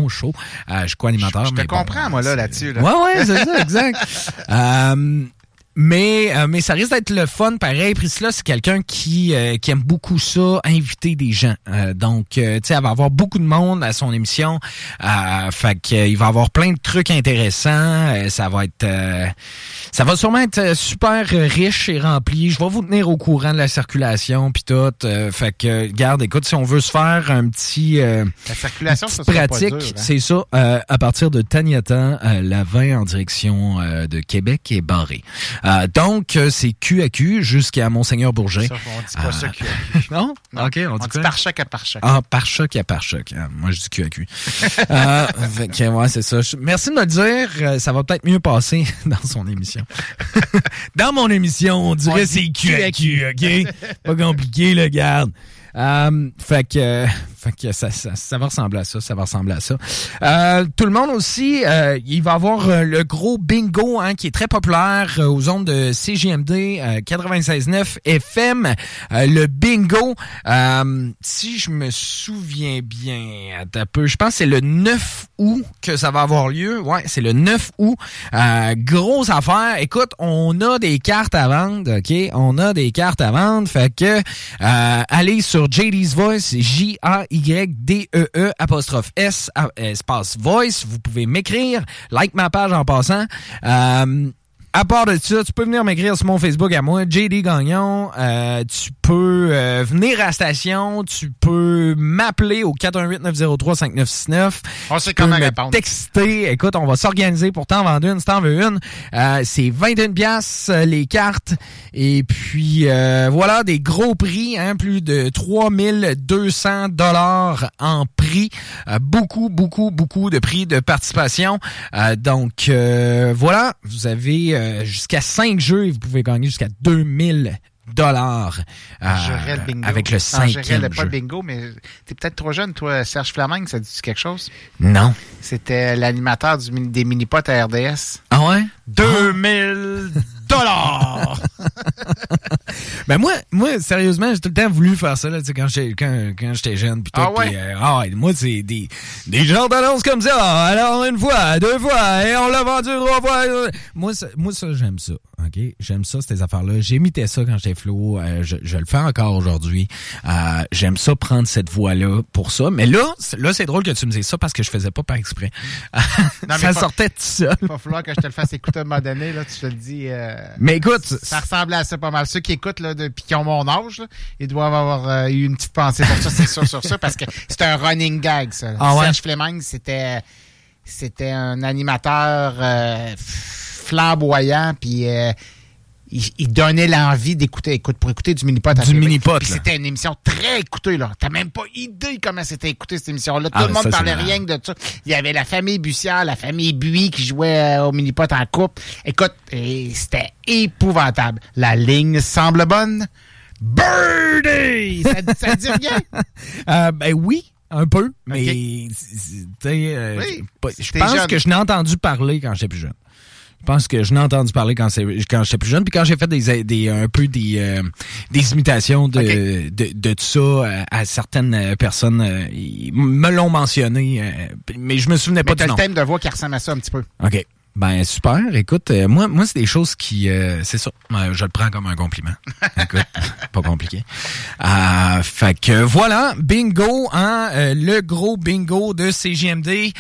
show. Je suis co-animateur. Je te comprends, moi, là-dessus. Là. Ouais, c'est ça, exact. Mais ça risque d'être le fun, pareil. Priscilla, c'est quelqu'un qui aime beaucoup ça, inviter des gens. Donc, tu sais, elle va avoir beaucoup de monde à son émission. Fait qu'il va avoir plein de trucs intéressants. Ça va sûrement être super riche et rempli. Je vais vous tenir au courant de la circulation puis tout. Fait que, regarde, écoute, si on veut se faire un petit la circulation, ça sera pratique, pas dur, hein? C'est ça. À partir de Taniata, la 20 en direction de Québec est barrée. Donc, c'est QAQ jusqu'à Monseigneur-Bourget. Ça, on dit pas ça QAQ. Non? OK, on dit par choc à par choc. Ah, par choc à par choc. Moi, je dis QAQ. Ouais, c'est ça. Merci de me le dire. Ça va peut-être mieux passer dans son émission. Dans mon émission, on dirait c'est QAQ, OK? Pas compliqué, le garde. Fait que ça va ressembler à ça, tout le monde aussi, il va avoir le gros bingo qui est très populaire aux ondes de CJMD 96.9 FM. Le bingo, si je me souviens bien, un peu, je pense que c'est le 9 août que ça va avoir lieu. Ouais, c'est le 9 août. Grosse affaire. Écoute, on a des cartes à vendre, OK? On a des cartes à vendre. Fait que allez sur JD's Voice, J-A-Y-D-E-E '-S espace Voice. Vous pouvez m'écrire. Like ma page en passant. À part de ça, tu peux venir m'écrire sur mon Facebook à moi, JD Gagnon. Tu peux venir à la station. Tu peux m'appeler au 418-903-5969. On sait comment répondre. Texter. Écoute, on va s'organiser pour t'en vendre une si t'en veux une. C'est 21 piastres les cartes. Et puis, voilà, des gros prix, plus de 3200 $ en prix. Beaucoup de prix de participation. Donc, voilà, vous avez jusqu'à 5 jeux et vous pouvez gagner jusqu'à 2000 $ avec le 5e jeu. Pas le bingo, mais t'es peut-être trop jeune, toi, Serge Flaming, ça dit quelque chose? Non. C'était l'animateur des mini-potes à RDS. Ah ouais? 2000 $! Ben moi, sérieusement, j'ai tout le temps voulu faire ça là, quand j'étais jeune. Pis tout, ouais? Moi, c'est des genres d'annonces comme ça. Alors, une fois, 2 fois, et on l'a vendu 3 fois. Moi, ça, j'aime ça. OK? J'aime ça, ces affaires-là. J'imitais ça quand j'étais flow. Je le fais encore aujourd'hui. J'aime ça, prendre cette voie-là pour ça. Mais là, c'est drôle que tu me dises ça parce que je faisais pas par exprès. Non, ça sortait tout seul. Il va falloir que je te le fasse écouter à un moment donné. Là, tu te le dis. Mais écoute, ça ressemble à ça pas mal. Ceux qui écoutent là, depuis qu'ils ont mon âge, là, ils doivent avoir eu une petite pensée pour ça, c'est sûr, sur ça, parce que c'est un running gag, ça. Serge Fleming, c'était un animateur flamboyant, puis il donnait l'envie d'écouter, pour écouter du Mini-Pot. Du Mini-Pot, là. C'était une émission très écoutée, là. T'as même pas idée comment c'était écouté, cette émission-là. Tout le monde parlait rien que de ça. Il y avait la famille Bussière, la famille Buis qui jouait au Mini-Pot en couple. Écoute, c'était épouvantable. La ligne semble bonne. Birdie! Ça dit rien? Ben oui. Un peu, mais oui, je pense que je n'ai entendu parler quand j'étais plus jeune. Je pense que je n'ai entendu parler quand j'étais plus jeune, puis quand j'ai fait des imitations de tout ça à certaines personnes, ils me l'ont mentionné, mais je me souvenais pas du nom. Mais t'as le thème de voix qui ressemble à ça un petit peu. OK. Ben super. Écoute, moi c'est des choses qui c'est ça. Je le prends comme un compliment. Écoute, pas compliqué. Fait que voilà, bingo, le gros bingo de CJMD.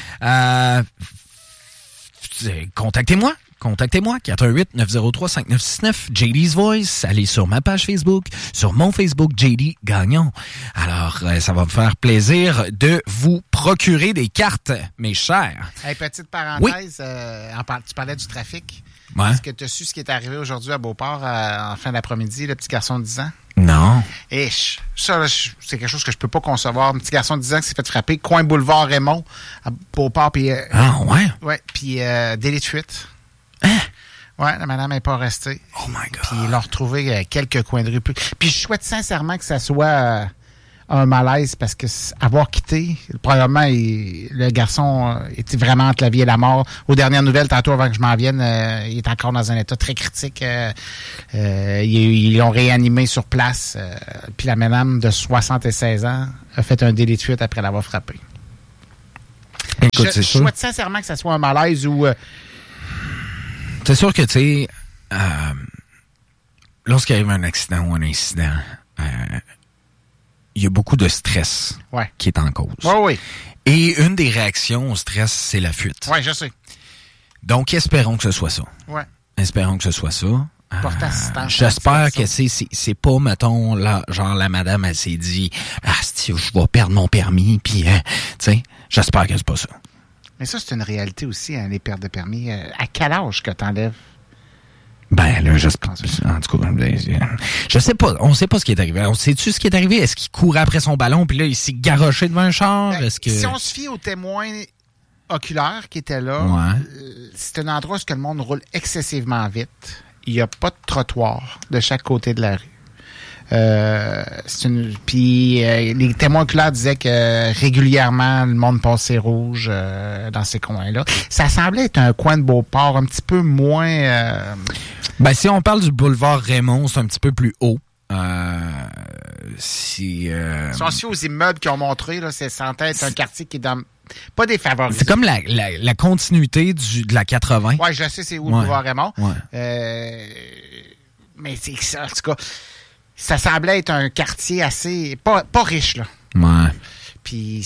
Contactez-moi, 418-903-5969, JD's Voice. Allez sur ma page Facebook, sur mon Facebook, JD Gagnon. Alors, ça va me faire plaisir de vous procurer des cartes, mes chers. Hey, petite parenthèse, tu parlais du trafic. Ouais. Est-ce que tu as su ce qui est arrivé aujourd'hui à Beauport en fin d'après-midi, le petit garçon de 10 ans? Non. Et ça, c'est quelque chose que je peux pas concevoir. Un petit garçon de 10 ans qui s'est fait frapper, coin boulevard Raymond, à Beauport. Puis, ouais? Ouais, puis délit de fuite. Hein? Ouais, la madame n'est pas restée. Oh my God. Puis ils l'ont retrouvé quelques coins de rue. Puis je souhaite sincèrement que ça soit un malaise parce que avoir quitté, probablement, le garçon était vraiment entre la vie et la mort. Aux dernières nouvelles, tantôt avant que je m'en vienne, il est encore dans un état très critique. Ils l'ont réanimé sur place. Puis la madame de 76 ans a fait un délit de fuite après l'avoir frappé. Écoute, je souhaite sincèrement que ça soit un malaise ou... C'est sûr que, tu sais, lorsqu'il arrive un accident ou un incident, il y a beaucoup de stress qui est en cause. Oui. Et une des réactions au stress, c'est la fuite. Oui, je sais. Donc, espérons que ce soit ça. Oui. Espérons que ce soit ça. J'espère que c'est pas, mettons, là, genre la madame, elle s'est dit « Ah, je vais perdre mon permis », puis, tu sais, j'espère que c'est pas ça. Mais ça, c'est une réalité aussi, hein, les pertes de permis. À quel âge que t'enlèves? Ben, là, en tout cas, je sais pas. On sait pas ce qui est arrivé. On sait-tu ce qui est arrivé? Est-ce qu'il courait après son ballon, puis là, il s'est garoché devant un char? Si on se fie aux témoins oculaires qui étaient là, c'est un endroit où le monde roule excessivement vite. Il n'y a pas de trottoir de chaque côté de la rue. Puis les témoins oculaires disaient que régulièrement le monde passait rouge dans ces coins-là. Ça semblait être un coin de Beauport un petit peu moins... Ben, si on parle du boulevard Raymond, c'est un petit peu plus haut. Si on se fie aux immeubles qu'ils ont montrés, là, c'est sans tête un quartier qui est dans... Pas défavorisé. C'est comme la continuité de la 80. Oui, je sais c'est où le boulevard Raymond. Mais c'est ça, en tout cas... Ça semblait être un quartier assez... Pas riche, là. Ouais. Puis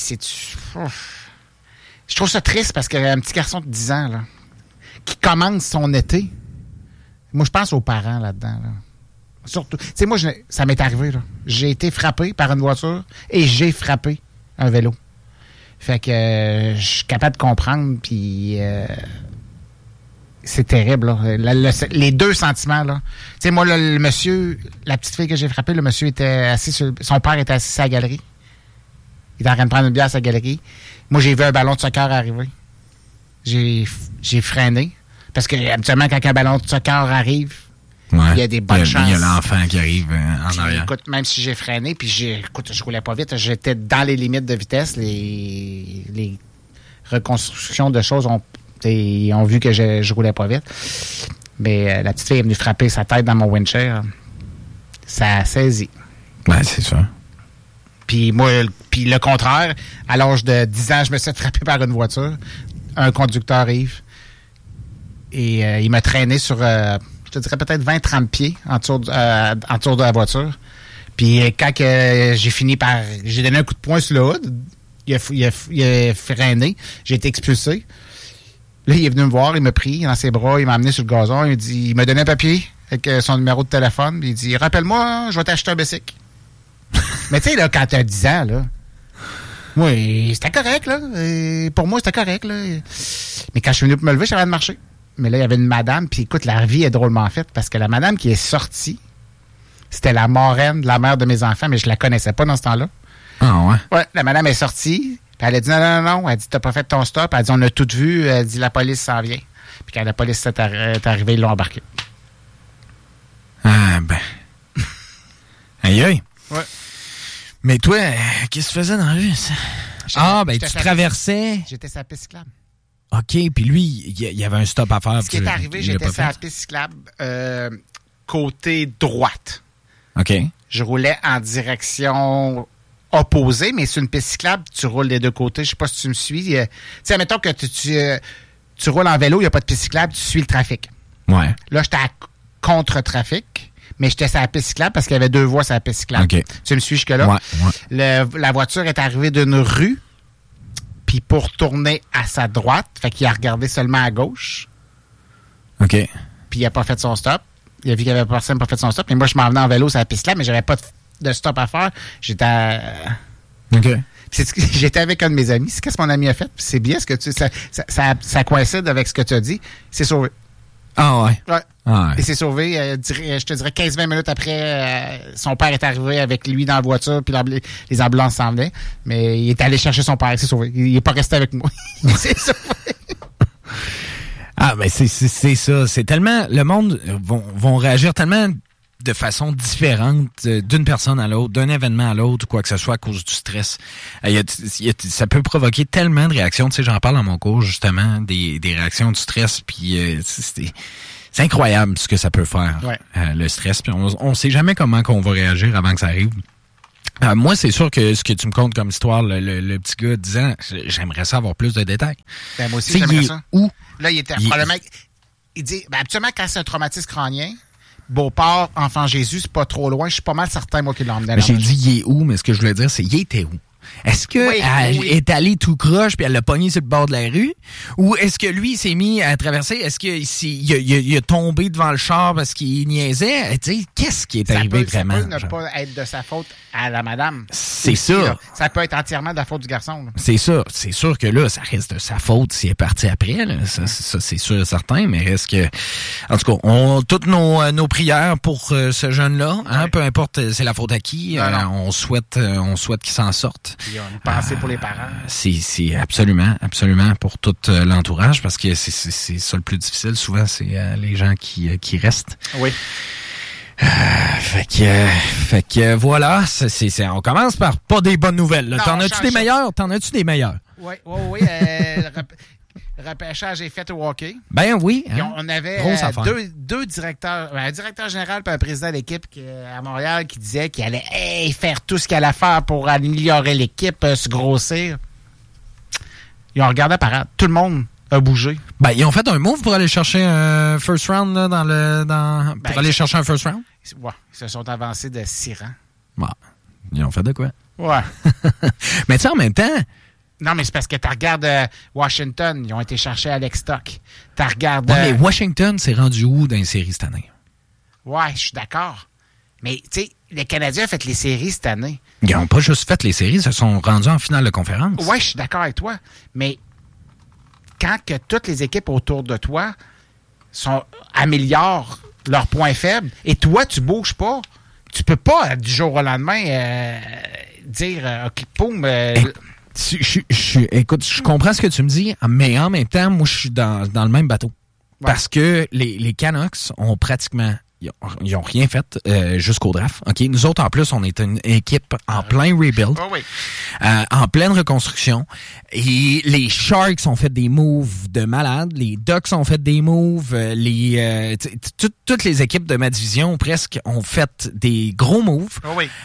je trouve ça triste parce qu'un petit garçon de 10 ans, là, qui commence son été... Moi, je pense aux parents là-dedans, là. Surtout... Tu sais, moi, ça m'est arrivé, là. J'ai été frappé par une voiture et j'ai frappé un vélo. Fait que je suis capable de comprendre, puis... c'est terrible, là. Les deux sentiments, là. Tu sais, moi, là, le monsieur, la petite fille que j'ai frappée, le monsieur était assis son père était assis à la galerie. Il était en train de prendre une bière à sa galerie. Moi, j'ai vu un ballon de soccer arriver. J'ai freiné. Parce que, habituellement, quand un ballon de soccer arrive, il y a des bonnes chances. Il y a l'enfant qui arrive en arrière. Écoute, même si j'ai freiné, puis je roulais pas vite, j'étais dans les limites de vitesse. Les reconstructions de choses ils ont vu que je roulais pas vite. Mais la petite fille est venue frapper sa tête dans mon windshield. Ça a saisi. Ouais, c'est ça. Puis le contraire, à l'âge de 10 ans, je me suis fait frapper par une voiture. Un conducteur arrive et il m'a traîné sur, je te dirais peut-être 20-30 pieds en dessous de la voiture. Puis quand j'ai fini par... J'ai donné un coup de poing sur le hood, il a freiné, j'ai été expulsé. Là, il est venu me voir, il m'a pris dans ses bras, il m'a amené sur le gazon, il m'a donné un papier avec son numéro de téléphone, puis il dit « Rappelle-moi, je vais t'acheter un bicycle. » Mais tu sais, là, quand t'as 10 ans, là, moi, c'était correct, là. Et pour moi, c'était correct, là. Mais quand je suis venu pour me lever, j'avais de marcher. Mais là, il y avait une madame, puis écoute, la vie est drôlement faite, parce que la madame qui est sortie, c'était la marraine de la mère de mes enfants, mais je la connaissais pas dans ce temps-là. Ah ouais? Ouais, la madame est sortie. Puis elle a dit non. Elle dit t'as pas fait ton stop. Elle dit on a tout vu. Elle dit la police s'en vient. Puis quand la police est arrivée, ils l'ont embarqué. Ah ben. Aïe. Ouais. Mais toi, qu'est-ce que tu faisais dans la rue? Tu traversais. J'étais sur la piste cyclable. OK, puis lui, il y avait un stop à faire. Ce qui est arrivé, j'étais sur la piste cyclable côté droite. OK. Je roulais en direction opposé, mais sur une piste cyclable, tu roules des deux côtés. Je sais pas si tu me suis. Tu sais, admettons que tu roules en vélo, il n'y a pas de piste cyclable, tu suis le trafic. Ouais. Là, j'étais à contre-trafic, mais j'étais sur la piste cyclable parce qu'il y avait deux voies sur la piste cyclable. Okay. Tu me suis jusque-là? Ouais. La voiture est arrivée d'une rue, puis pour tourner à sa droite, fait qu'il a regardé seulement à gauche. OK. Puis il n'a pas fait son stop. Il a vu qu'il y avait personne qui n'a pas fait son stop. Mais moi, je m'en venais en vélo sur la piste cyclable, mais j'avais pas de stop à faire. J'étais OK. J'étais avec un de mes amis. C'est qu'est-ce que mon ami a fait? C'est bien ce que ça coïncide avec ce que tu as dit. C'est sauvé. Ah ouais? Ouais. Ah ouais. Et c'est sauvé, je te dirais 15-20 minutes après, son père est arrivé avec lui dans la voiture, puis les ambulances s'en venaient. Mais il est allé chercher son père, c'est sauvé. Il n'est pas resté avec moi. Il s'est sauvé. Ah, mais c'est ça. C'est tellement... Le monde vont réagir tellement de façon différente d'une personne à l'autre, d'un événement à l'autre, ou quoi que ce soit à cause du stress. Ça peut provoquer tellement de réactions. Tu sais, j'en parle dans mon cours, justement, des réactions du stress, puis c'est incroyable ce que ça peut faire, ouais. Le stress. Puis on sait jamais comment qu'on va réagir avant que ça arrive. Moi, c'est sûr que ce que tu me contes comme histoire, le petit gars disant, j'aimerais ça avoir plus de détails. Ben, moi aussi, j'aimerais ça. Où? Là, il était probablement... Il dit, habituellement, quand c'est un traumatisme crânien, Beauport, Enfant Jésus, c'est pas trop loin. Je suis pas mal certain, moi, qu'il l'a emmené. J'ai dit, il est où? Mais ce que je voulais dire, c'est, il était où? Est-ce qu'elle est allée tout croche puis elle l'a pogné sur le bord de la rue? Ou est-ce que lui, il s'est mis à traverser? Est-ce qu'il a tombé devant le char parce qu'il niaisait? Tu sais, qu'est-ce qui est arrivé vraiment? Ça peut ne pas être de sa faute à la madame. C'est ça. Là, ça peut être entièrement de la faute du garçon. Là. C'est ça. C'est sûr que là, ça reste de sa faute s'il est parti après. Là. Ça, c'est sûr et certain. Mais reste que... En tout cas, toutes nos prières pour ce jeune-là. Hein, peu importe c'est la faute à qui. On souhaite qu'il s'en sorte. Puis une pensée pour les parents. C'est absolument pour tout l'entourage, parce que c'est ça le plus difficile. Souvent, c'est les gens qui restent. Oui. Fait que voilà, on commence par pas des bonnes nouvelles. Là. T'en as-tu des meilleurs? Oui. Repêchage est fait au hockey. Ben oui. Hein? On avait deux directeurs, un directeur général et un président d'équipe à Montréal qui disait qu'il allait faire tout ce qu'il allait faire pour améliorer l'équipe, se grossir. Ils ont regardé apparaître. Tout le monde a bougé. Ben, ils ont fait un move pour aller chercher un first round là, pour aller chercher un first round? Ouais, ils se sont avancés de 6 rangs. Bon, ils ont fait de quoi? Ouais. Mais tu sais, en même temps... Non, mais c'est parce que tu regardes Washington, ils ont été chercher Alex Stock. Tu regardes... Ouais, mais Washington s'est rendu où dans les séries cette année? Ouais, je suis d'accord. Mais, tu sais, les Canadiens ont fait les séries cette année. Ils n'ont pas juste fait les séries, ils se sont rendus en finale de conférence. Ouais, je suis d'accord avec toi. Mais quand que toutes les équipes autour de toi améliorent leurs points faibles, et toi, tu bouges pas, tu peux pas, du jour au lendemain, dire « OK, poum... Écoute, je comprends ce que tu me dis, mais en même temps, moi, je suis dans le même bateau. Ouais. Parce que les Canucks ont pratiquement... Ils ont rien fait jusqu'au draft. OK? Nous autres, en plus, on est une équipe en plein rebuild, en pleine reconstruction. Et les Sharks ont fait des moves de malades. Les Ducks ont fait des moves. Toutes les équipes de ma division, presque, ont fait des gros moves.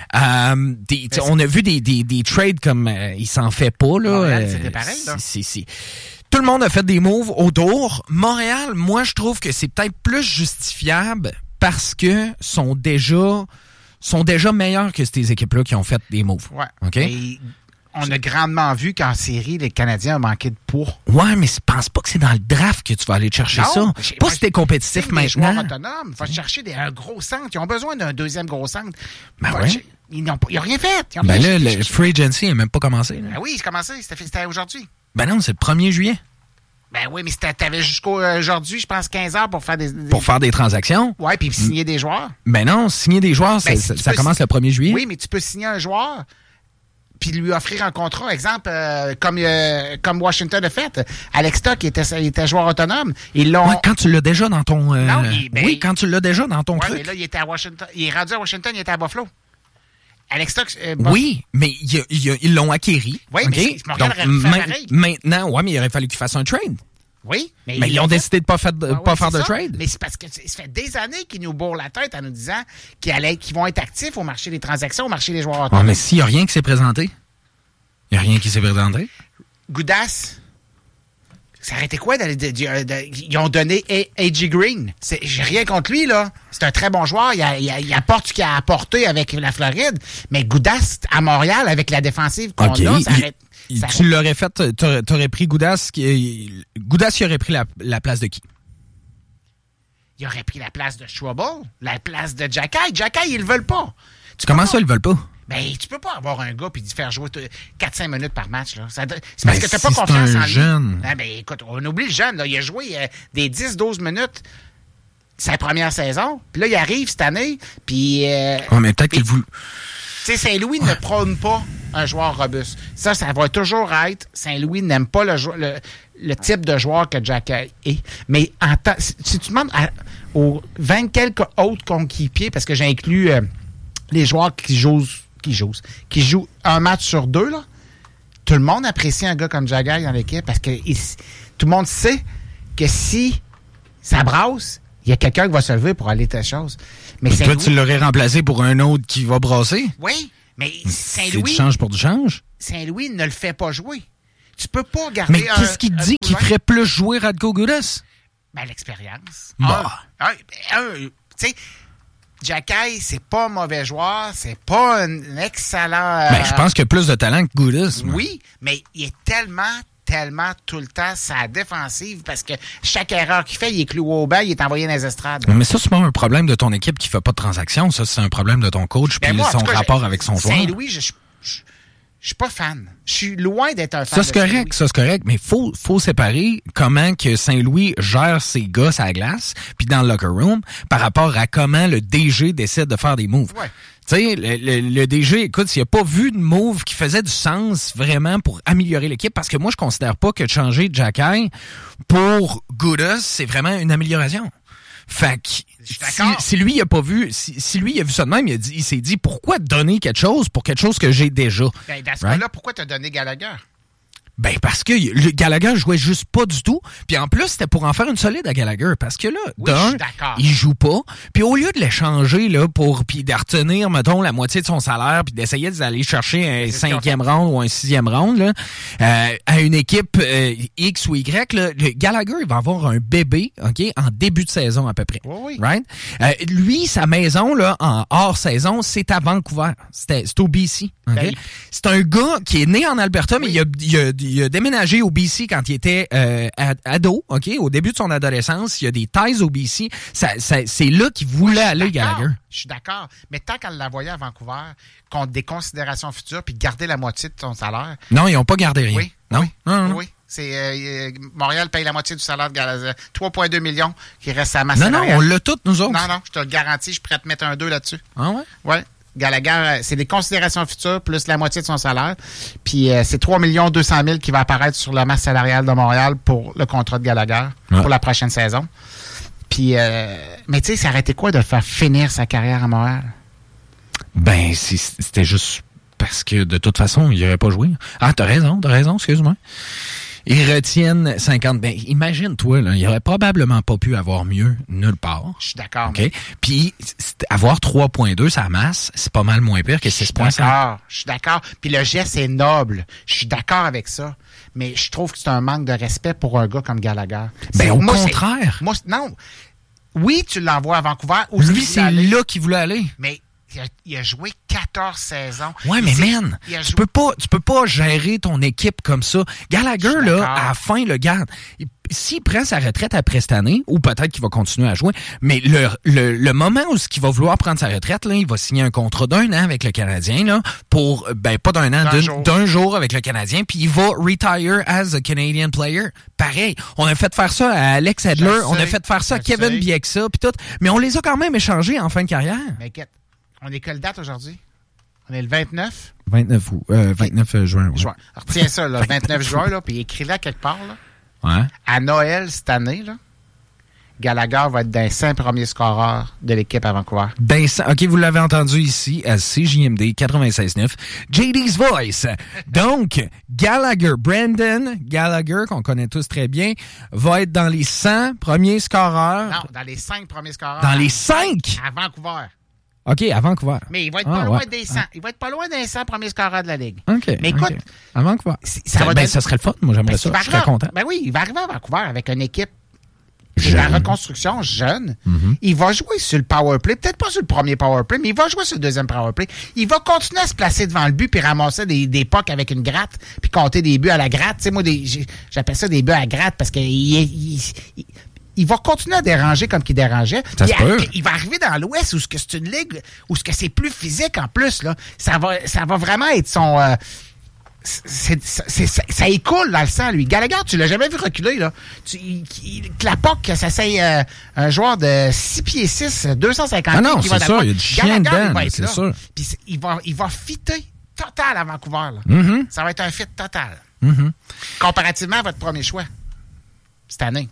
On a vu des trades comme il s'en fait pas. Là. C'était pareil, là. Tout le monde a fait des moves autour. Montréal, moi, je trouve que c'est peut-être plus justifiable parce que sont déjà meilleurs que ces équipes-là qui ont fait des moves. Ouais. OK? Et on a grandement vu qu'en série, les Canadiens ont manqué de poids. Ouais, mais je pense pas que c'est dans le draft que tu vas aller chercher ça. Pas si t'es compétitif maintenant. Les joueurs autonomes, il faut chercher un gros centre. Ils ont besoin d'un deuxième gros centre. Ben ouais. Ils n'ont rien fait. Le free agency n'a même pas commencé. Là. Ben oui, c'est commencé. C'était aujourd'hui. Ben non, c'est le 1er juillet. Ben oui, mais t'avais jusqu'au aujourd'hui, je pense, 15 heures pour faire des... Pour faire des transactions? Oui, puis signer des joueurs. Ben non, signer des joueurs, ça commence le 1er juillet. Oui, mais tu peux signer un joueur puis lui offrir un contrat. Exemple, comme Washington a fait. Alex Stock était joueur autonome. Ils l'ont... Ouais, quand tu l'as déjà dans ton... oui, quand tu l'as déjà dans ton truc. Mais là, il était à Washington. Il est rendu à Washington, il était à Buffalo. Alex Stock... Oui, mais ils l'ont acquis. Oui, okay? Mais Montréal aurait fait pareil. Maintenant, mais il aurait fallu qu'ils fassent un trade. Oui. Mais ils ont décidé de pas faire de trade. Mais c'est parce que ça fait des années qu'ils nous bourrent la tête en nous disant qu'ils vont être actifs au marché des transactions, au marché des joueurs autonomes. Mais s'il n'y a rien qui s'est présenté. Il n'y a rien qui s'est présenté. Goudas... Ça arrêtait quoi ils ont donné A.J. Green. J'ai rien contre lui, là. C'est un très bon joueur. Il apporte ce qu'il a apporté avec la Floride. Mais Goudas, à Montréal, avec la défensive qu'on a, ça arrête. Tu l'aurais fait, t'aurais pris Goudas. Goudas, il aurait pris la place de qui? Il aurait pris la place de Schwabel, la place de Jacky. Jacky, ils le veulent pas. Comment ça, ils le veulent pas? Ben, tu peux pas avoir un gars puis lui faire jouer 4-5 minutes par match, là. C'est parce que t'as pas confiance en lui. Jeune. Ah, ben, écoute, on oublie le jeune, là. Il a joué des 10-12 minutes sa première saison. Puis là, il arrive cette année, puis... mais peut-être qu'il voulait... Tu sais, Saint-Louis ne prône pas un joueur robuste. Ça va toujours être... Saint-Louis n'aime pas le type de joueur que Jack est. Mais si tu demandes aux 20 quelques autres coéquipiers, parce que j'ai inclus les joueurs qui jouent un match sur 2, là, tout le monde apprécie un gars comme Jagger dans l'équipe parce que tout le monde sait que si ça brasse, il y a quelqu'un qui va se lever pour aller telle chose. Mais toi, tu l'aurais remplacé pour un autre qui va brasser? Oui, Mais C'est du change pour du change? Saint-Louis ne le fait pas jouer. Tu peux pas garder Mais qu'est-ce qu'il dit qui ferait plus jouer Radko Gudas? Ben, l'expérience. Bah. Tu sais, Xhekaj, c'est pas un mauvais joueur, c'est pas un excellent... Ben, je pense qu'il a plus de talent que Gudas. Oui, mais il est tellement tout le temps sa défensive parce que chaque erreur qu'il fait, il est cloué au banc, il est envoyé dans les estrades. Mais ça, c'est pas un problème de ton équipe qui fait pas de transactions. Ça, c'est un problème de ton coach puis son rapport avec son joueur. Saint-Louis, je suis pas fan. Je suis loin d'être un fan. Ça, c'est correct, mais faut séparer comment que Saint-Louis gère ses gars à la glace puis dans le locker room par rapport à comment le DG décide de faire des moves. Ouais. Tu sais, le DG, écoute, s'il n'a pas vu de move qui faisait du sens vraiment pour améliorer l'équipe, parce que moi, je considère pas que de changer Xhekaj pour Gudas, c'est vraiment une amélioration. Fait que si lui il a pas vu, si lui il a vu ça de même, il s'est dit pourquoi donner quelque chose pour quelque chose que j'ai déjà. Ben, dans ce cas-là, pourquoi t'as donné Gallagher? Ben, parce que le Gallagher jouait juste pas du tout. Puis en plus, c'était pour en faire une solide à Gallagher. Parce que là, il joue pas. Puis au lieu de l'échanger, là, puis de retenir, mettons, la moitié de son salaire, puis d'essayer d'aller chercher un 5e round ou un 6e round, là, à une équipe X ou Y, là, le Gallagher, il va avoir un bébé, OK, en début de saison à peu près. Oui. Right? Lui, sa maison, là, en hors saison, c'est à Vancouver. C'est au BC. Okay? Ben, c'est un gars qui est né en Alberta, mais il a déménagé au BC quand il était ado, OK, au début de son adolescence. Il y a des ties au BC. C'est là qu'il voulait aller, Gallagher. Je suis d'accord. Mais tant qu'elle l'a voyait à Vancouver, contre des considérations futures, puis garder la moitié de son salaire... Non, ils n'ont pas gardé rien. Oui. Non? Oui. C'est Montréal paye la moitié du salaire de Gallagher. 3,2 millions qui reste à ma salariale. Non, on l'a tout, nous autres. Non, je te le garantis. Je suis prêt à te mettre un 2 là-dessus. Ah ouais? Ouais. Gallagher, c'est des considérations futures plus la moitié de son salaire. Puis c'est 3 200 000 qui va apparaître sur la masse salariale de Montréal pour le contrat de Gallagher pour la prochaine saison. Puis, mais tu sais, ça aurait été quoi de le faire finir sa carrière à Montréal? Ben, c'était juste parce que de toute façon, il n'aurait pas joué. Ah, t'as raison, excuse-moi. Ils retiennent 50. Ben, imagine-toi, là, il aurait probablement pas pu avoir mieux nulle part. Je suis d'accord. OK. Puis, avoir 3,2 sa masse, c'est pas mal moins pire que 6,5. Je suis d'accord. Puis le geste est noble. Je suis d'accord avec ça. Mais je trouve que c'est un manque de respect pour un gars comme Gallagher. Ben, au contraire. Non. Oui, tu l'envoies à Vancouver. Lui, c'est là qu'il voulait aller. Mais il a joué 14 saisons. Ouais, mais man, tu peux pas gérer ton équipe comme ça. Gallagher, là, à la fin, le garde. S'il prend sa retraite après cette année, ou peut-être qu'il va continuer à jouer, mais le moment où il va vouloir prendre sa retraite, là, il va signer un contrat d'1 an avec le Canadien, là, pour, pas d'un an, d'un jour avec le Canadien, puis il va retire as a Canadian player. Pareil, on a fait faire ça à Alex Edler, on a fait faire ça à Kevin Bieksa, puis tout, mais on les a quand même échangés en fin de carrière. Mais on est quelle date aujourd'hui? On est le 29? 29 juin. Ouais. Alors, retiens ça, le 29 juin, là, puis écris-la quelque part, là. Ouais. À Noël, cette année, là, Gallagher va être dans les 5 premiers scoreurs de l'équipe à Vancouver. OK, vous l'avez entendu ici à CJMD 96.9. JD's Voice. Donc, Brandon Gallagher, qu'on connaît tous très bien, va être dans les 100 premiers scoreurs. Non, dans les 5 premiers scoreurs. Dans les 5? À Vancouver. OK, à Vancouver. Mais il va être pas loin des 100. Il va être pas loin des 100 premiers scoreurs de la Ligue. OK. Mais écoute... À Vancouver. Ça serait le fun. Moi, j'aimerais ça. Je serais content. Ben oui, il va arriver à Vancouver avec une équipe de la reconstruction jeune. Mm-hmm. Il va jouer sur le power play. Peut-être pas sur le premier power play, mais il va jouer sur le deuxième power play. Il va continuer à se placer devant le but puis ramasser des pucks avec une gratte puis compter des buts à la gratte. Tu sais, moi, j'appelle ça des buts à la gratte parce que il va continuer à déranger comme qu'il dérangeait. Il va arriver dans l'Ouest où c'est une ligue où c'est plus physique en plus. Là. Ça va vraiment être son... ça écoule dans le sang, lui. Gallagher, tu l'as jamais vu reculer, là. Clapoc, ça c'est un joueur de 6 pieds 6, 250 Ah non, c'est ça, il y a du chien dedans, c'est sûr. Puis il va fitter total à Vancouver, là. Mm-hmm. Ça va être un fit total. Mm-hmm. Comparativement à votre premier choix, cette année.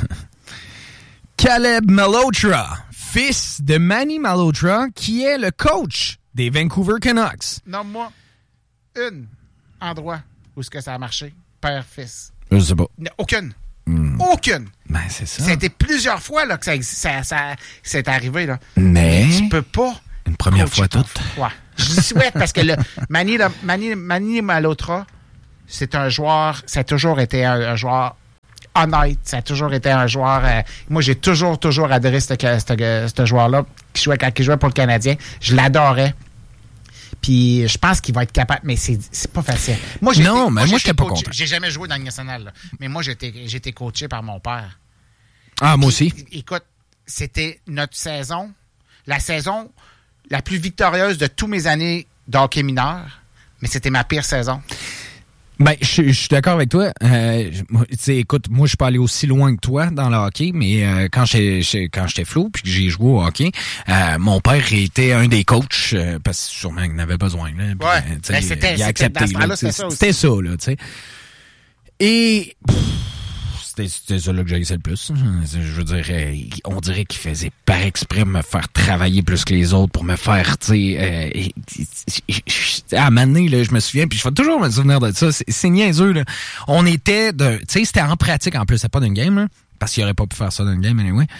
Caleb Malhotra, fils de Manny Malhotra, qui est le coach des Vancouver Canucks. Nomme-moi une endroit où est-ce que ça a marché, père-fils. Je sais pas. Aucune. Aucune. Ben, c'est ça. Ça a été plusieurs fois là, que ça c'est arrivé. Là. Mais tu peux pas. Une première fois toute. Ouais. Je souhaite parce que le Manny Malhotra, c'est un joueur, ça a toujours été un joueur honnête, ça a toujours été un joueur... moi, j'ai toujours adoré ce joueur-là qui jouait pour le Canadien. Je l'adorais. Puis je pense qu'il va être capable, mais c'est pas facile. Moi, j'étais pas content. J'ai jamais joué dans le national, là. Mais moi, j'ai été coaché par mon père. Ah, moi aussi. Écoute, c'était notre saison, la saison la plus victorieuse de toutes mes années d'hockey mineur, mais c'était ma pire saison. Ben, je suis d'accord avec toi. Écoute, moi, je suis pas allé aussi loin que toi dans le hockey, mais quand j'étais flou puis que j'ai joué au hockey, mon père était un des coachs parce que sûrement il en avait besoin. Là, puis, il a accepté. C'était ça, là, tu sais. Et c'était ça là que j'haïssais le plus. Je veux dire, on dirait qu'il faisait par exprès me faire travailler plus que les autres pour me faire, tu sais... à un moment donné, là, je me souviens, puis je vais toujours me souvenir de ça. C'est niaiseux, là. On était tu sais, c'était en pratique en plus, c'était pas d'une game, là, parce qu'il aurait pas pu faire ça d'une game, anyway.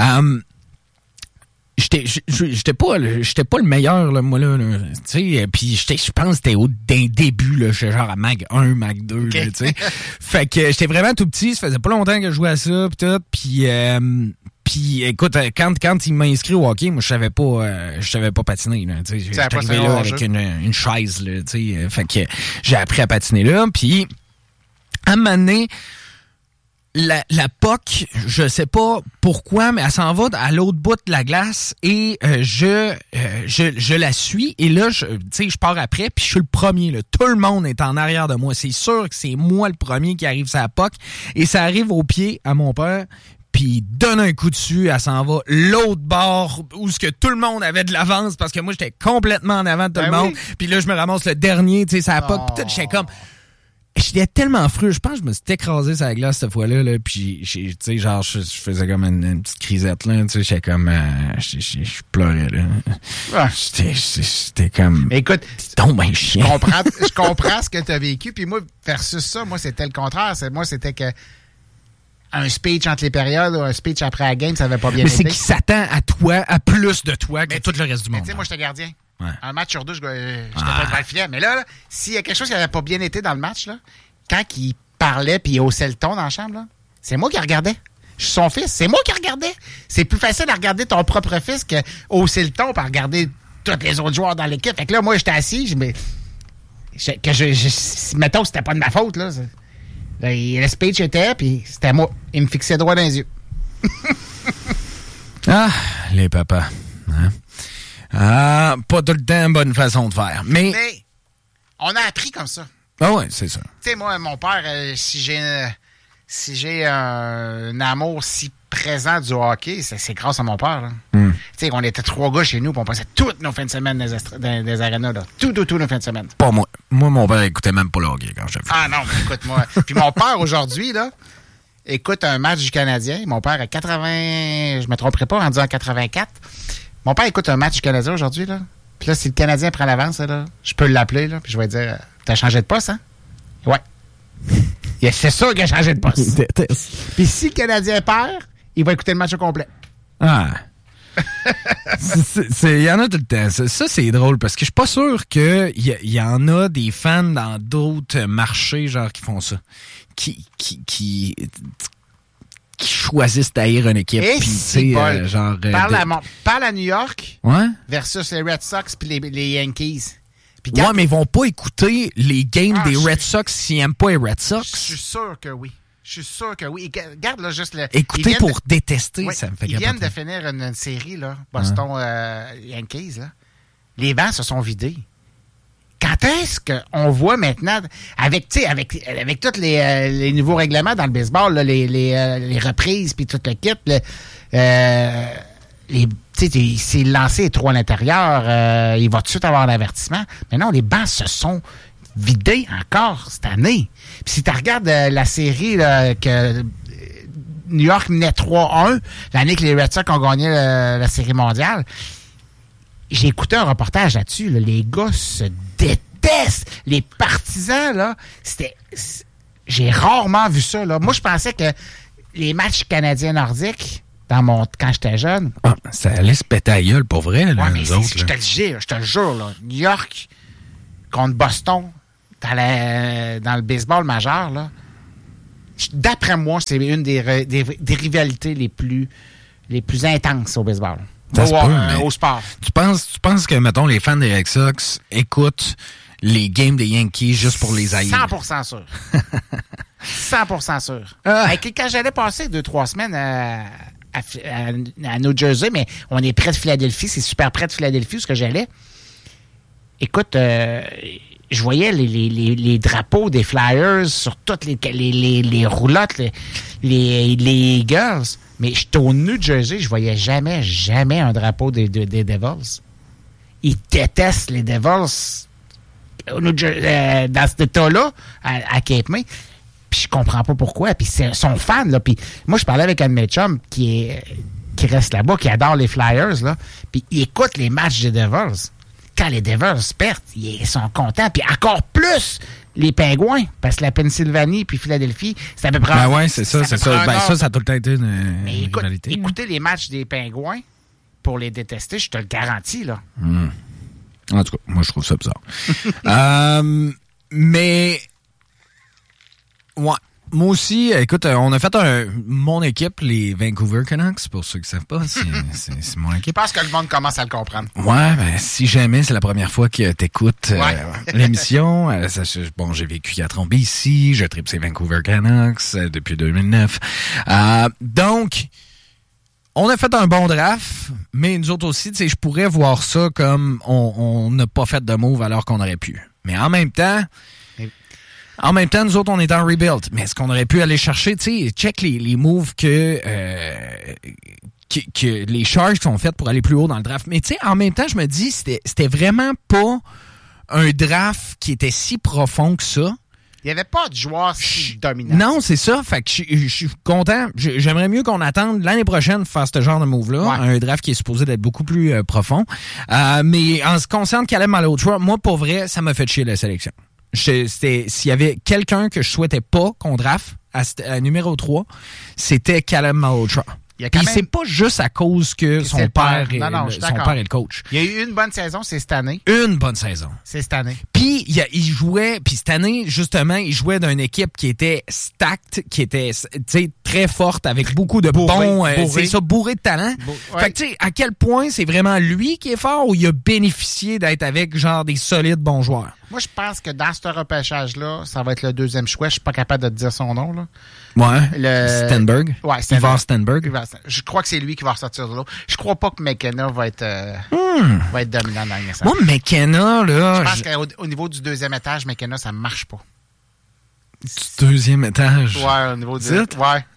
J'étais pas le meilleur, là, moi, là, tu sais, puis je pense que c'était d'un début, là, j'étais genre à Mag 1, Mag 2, okay. Tu sais. Fait que j'étais vraiment tout petit, ça faisait pas longtemps que je jouais à ça, pis tout, puis écoute, quand il m'a inscrit au hockey, moi, je savais pas patiner, là, tu sais. J'étais arrivé là avec une chaise, là, tu sais, fait que j'ai appris à patiner là, puis à un moment donné, la POC, je sais pas pourquoi, mais elle s'en va à l'autre bout de la glace et je la suis et là, tu sais, je pars après puis je suis le premier. Là. Tout le monde est en arrière de moi. C'est sûr que c'est moi le premier qui arrive sur la POC et ça arrive au pied à mon père. Puis il donne un coup dessus, elle s'en va l'autre bord où ce que tout le monde avait de l'avance parce que moi j'étais complètement en avant de tout le monde. Puis là je me ramasse le dernier, tu sais, ça la POC. Puis tout, j'étais comme... J'étais tellement fru, je pense que je me suis écrasé sur la glace cette fois-là, là, puis tu sais, genre, je faisais comme une petite crisette, là, tu sais, j'étais comme, je pleurais, là. Ouais. C'était comme... Écoute, tombe un chien. Je comprends ce que t'as vécu, puis moi, versus ça, moi, c'était le contraire. Moi, c'était que un speech entre les périodes ou un speech après la game, ça avait pas bien été. Mais c'est qu'il s'attend à toi, à plus de toi que tout le reste du monde. Tu sais, moi, j'étais gardien. Ouais. Un match sur deux, j'étais pas devant le filet. Mais là, s'il y a quelque chose qui n'avait pas bien été dans le match, là, quand il parlait puis il haussait le ton dans la chambre, là, c'est moi qui regardais. Je suis son fils, c'est moi qui regardais. C'est plus facile de regarder ton propre fils que hausser le ton pour regarder tous les autres joueurs dans l'équipe. Fait que là, moi, j'étais assis, mettons que c'était pas de ma faute, là. Le speech était, puis c'était moi. Il me fixait droit dans les yeux. Ah, les papas. Hein? Ah, pas tout le temps une bonne façon de faire. Mais on a appris comme ça. Ah ouais, c'est ça. Tu sais, moi, mon père, si j'ai un amour si présent du hockey, c'est grâce à mon père. Tu sais, on était 3 gars chez nous, puis on passait toutes nos fins de semaine dans des arénas, là. Tous nos fins de semaine. Pas moi. Moi, mon père écoutait même pas le hockey quand j'étais. Ah non, écoute-moi. Puis mon père, aujourd'hui, là, écoute un match du Canadien. Mon père a 80... Je me tromperai pas, rendu en 84. Mon père écoute un match du Canadien aujourd'hui, là. Puis là, si le Canadien prend l'avance, là, je peux l'appeler, là, puis je vais dire, t'as changé de poste, hein? Ouais. C'est sûr qu'il a changé de poste. Il déteste. Puis si le Canadien perd, il va écouter le match au complet. Ah. Il y en a tout le temps. Ça, c'est drôle parce que je suis pas sûr qu'il y en a des fans dans d'autres marchés, genre, qui font ça. Qui choisissent d'haïr une équipe. Et puis, genre... Parle à New York versus les Red Sox puis les Yankees. Ouais, mais ils vont pas écouter les games des Red Sox s'ils n'aiment pas les Red Sox. Je suis sûr que oui. Regarde, là, juste le... Écouter pour détester, ça me fait Ils viennent de finir une série, là, Boston Yankees, là. Les bancs se sont vidés. Quand est-ce qu'on voit maintenant, avec tous les nouveaux règlements dans le baseball, là, les reprises puis toute l'équipe, s'il lancé les 3 à l'intérieur, il va tout de suite avoir l'avertissement. Mais non, les bancs se sont vidés encore cette année. Puis si tu regardes la série là, que New York menait 3-1, l'année que les Red Sox ont gagné la série mondiale, j'ai écouté un reportage là-dessus. Là, les gars se détestent. Les partisans, là, j'ai rarement vu ça. Là. Moi, je pensais que les matchs canadiens nordiques, quand j'étais jeune. Ah, ça allait se péter à gueule, pour vrai, là, mais nous autres. Je te le jure, là, New York contre Boston dans le baseball majeur, là, d'après moi, c'est une des rivalités les plus intenses au baseball. Au sport. Tu penses que, mettons, les fans des Red Sox écoutent les games des Yankees juste pour les haïr? 100% sûr. 100% sûr. Quand j'allais passer 2-3 semaines à New Jersey, mais on est près de Philadelphie, c'est super près de Philadelphie où ce que j'allais. Écoute, je voyais les drapeaux des Flyers sur toutes les roulottes, les Eagles, mais j'étais au New Jersey, je voyais jamais un drapeau des Devils. Ils détestent les Devils dans cet état-là, à Cape May. Puis je comprends pas pourquoi. Puis ils sont fans, là. Puis moi, je parlais avec un de mes chums qui reste là-bas, qui adore les Flyers, là. Puis il écoute les matchs des Devils. Quand les Devils perdent, ils sont contents. Puis encore plus les Pingouins, parce que la Pennsylvanie puis Philadelphie, c'est à peu près... Ben ouais, c'est ça. Ça a tout le temps été une rivalité. Écoutez les matchs des Pingouins pour les détester, je te le garantis, là. En tout cas, moi, je trouve ça bizarre. Mais... Ouais. Moi aussi, écoute, on a fait mon équipe, les Vancouver Canucks, pour ceux qui ne savent pas, c'est mon équipe. Je pense que le monde commence à le comprendre. Ouais, ben si jamais c'est la première fois que tu écoutes l'émission, j'ai vécu 4 ans ici, je tripe ces Vancouver Canucks depuis 2009. Donc, on a fait un bon draft, mais nous autres aussi, tu sais, je pourrais voir ça comme on n'a pas fait de move alors qu'on aurait pu. Mais en même temps, nous autres, on est en rebuild. Mais est-ce qu'on aurait pu aller chercher, tu sais, check les moves que les charges sont faites pour aller plus haut dans le draft. Mais tu sais, en même temps, je me dis, c'était vraiment pas un draft qui était si profond que ça. Il n'y avait pas de joueur si dominant. Non, c'est ça. Fait que je suis content. J'aimerais mieux qu'on attende l'année prochaine de faire ce genre de move-là. Ouais. Un draft qui est supposé d'être beaucoup plus profond. Mais en ce qui concerne Caleb Malhotra, moi, pour vrai, ça m'a fait chier la sélection. S'il y avait quelqu'un que je souhaitais pas qu'on draft à numéro 3, c'était Caleb Malhotra. Puis c'est pas juste à cause que son père est le coach. Il y a eu une bonne saison, c'est cette année. Une bonne saison. C'est cette année. Puis il jouait, puis cette année, justement, il jouait d'une équipe qui était stacked, qui était très forte, avec beaucoup de bourré de talent. Fait que tu sais, à quel point c'est vraiment lui qui est fort ou il a bénéficié d'être avec genre des solides bons joueurs? Moi, je pense que dans ce repêchage-là, ça va être le deuxième choix. Je suis pas capable de te dire son nom, là. Ouais. Stenberg. Ouais, Ivar Stenberg. Je crois que c'est lui qui va ressortir de là. Je crois pas que McKenna va être dominant dans le Moi, McKenna, là... Je pense qu'au niveau du deuxième étage, McKenna, ça marche pas. Du deuxième étage? Ouais, au niveau du... Ouais.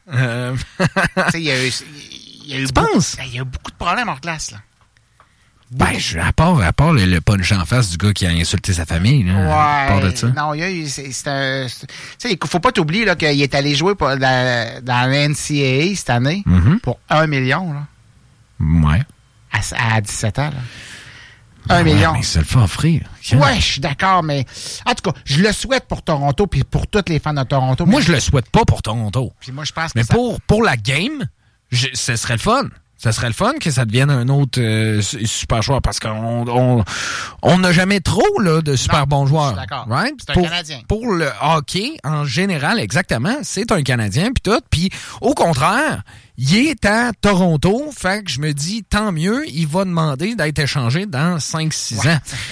Tu sais, il y a eu... Tu penses? Il y a eu beaucoup de problèmes en classe, là. Ben, à part le punch en face du gars qui a insulté sa famille, là, à part de ça. Non, il y a eu, tu sais, faut pas t'oublier, là, qu'il est allé jouer dans la NCAA cette année pour 1 million, là. Ouais. À 17 ans, là. 1 million. Mais ça le fait offrir. Ouais, je suis d'accord, mais en tout cas, je le souhaite pour Toronto puis pour tous les fans de Toronto. Moi, je le souhaite pas pour Toronto. Puis moi, je pense que mais pour la game, ce serait le fun. Ça serait le fun que ça devienne un autre super joueur parce qu'on n'a jamais trop là, de super bons joueurs. Je suis d'accord. Right? C'est un Canadien. Pour le hockey, en général, exactement, c'est un Canadien puis tout. Puis au contraire, il est à Toronto, fait que je me dis, tant mieux, il va demander d'être échangé dans 5-6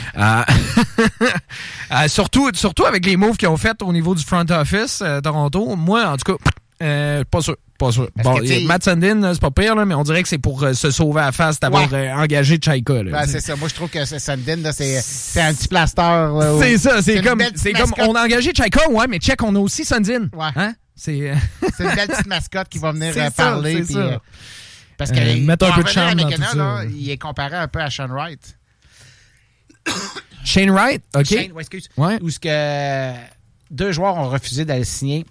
ans. Surtout avec les moves qu'ils ont fait au niveau du front office, Toronto. Moi, en tout cas, pas sûr. Pas sûr. Bon, Matt Sundin, c'est pas pire, là, mais on dirait que c'est pour se sauver à la face d'avoir engagé Tchaïka. C'est ça. Moi, je trouve que Sundin, là, c'est un petit plaster. C'est ça. C'est comme on a engagé Tchaïka, ouais, mais check, on a aussi Sundin. Ouais. Hein? C'est une belle petite mascotte qui va venir parler. C'est ça. Parce que mettre un peu de charme dans tout ça. Là, il est comparé un peu à Shane Wright. Shane Wright? OK. Shane, excuse. Ouais. Où ce que 2 joueurs ont refusé d'aller signer.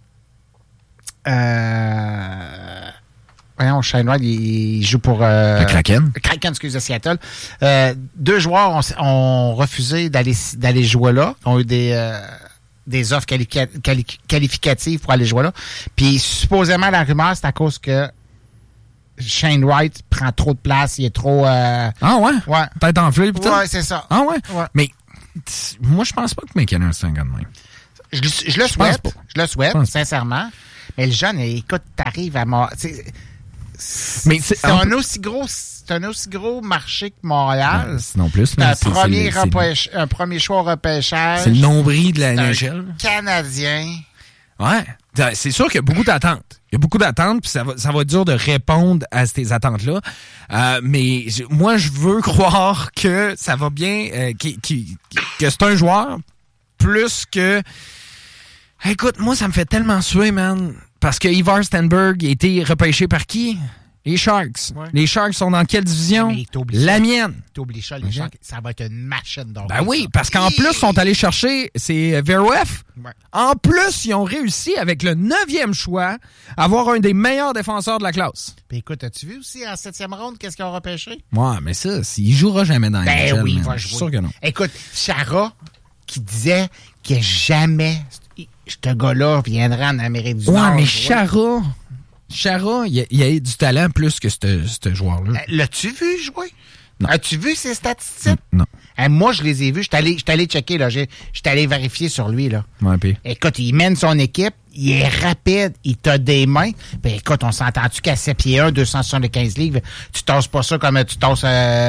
Voyons, Shane Wright, il joue pour... le Kraken. Le Kraken, excuse, de Seattle. 2 joueurs ont refusé d'aller jouer là. Ont eu des offres qualificatives pour aller jouer là. Puis, supposément, la rumeur, c'est à cause que Shane Wright prend trop de place, il est trop... Ah ouais? Ouais. Tête enflée, putain. Ouais, c'est ça. Ah ouais? Ouais. Mais moi, je pense pas que McKinnon, c'est un gars de même. Je le souhaite. Je le souhaite, sincèrement. Mais le jeune, écoute, t'arrives à... Mais c'est un aussi gros marché que Montréal. Sinon plus. C'est un premier choix au repêchage. C'est le nombril de la NHL. Canadien. Ouais. C'est sûr qu'il y a beaucoup d'attentes. Il y a beaucoup d'attentes, puis ça va être dur de répondre à ces attentes-là. Mais moi, je veux croire que ça va bien, que c'est un joueur plus que... Écoute, moi, ça me fait tellement suer, man. Parce que Ivar Stenberg a été repêché par qui? Les Sharks. Ouais. Les Sharks sont dans quelle division? La mienne. T'oublies ça, les Sharks, ça va être une machine d'or. Ben oui, parce qu'en plus, ils sont allés chercher, c'est Veroef. Ouais. En plus, ils ont réussi, avec le 9e choix, à avoir un des meilleurs défenseurs de la classe. Puis écoute, as-tu vu aussi en 7e ronde, qu'est-ce qu'ils ont repêché? Ouais, mais ça, il jouera jamais dans la NHL. Ben oui, il va jouer. Je suis sûr que non. Écoute, Chara, qui disait que jamais ce gars-là viendra en Amérique du Nord. Ouais, mais Chara, il a du talent plus que ce joueur-là. L'as-tu vu jouer? Non. As-tu vu ses statistiques? Non. Moi, je les ai vus. Je suis allé checker, là. Je suis allé vérifier sur lui, là. Ouais, puis. Écoute, il mène son équipe. Il est rapide. Il t'a des mains. Puis écoute, on s'entend-tu qu'à 7 pieds 1, 275 livres, tu tasses pas ça comme tu tasses